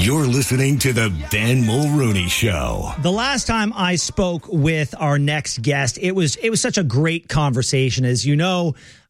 You're listening to the Ben Mulrooney Show. The last time I spoke with our next guest, it was such a great conversation. As you know,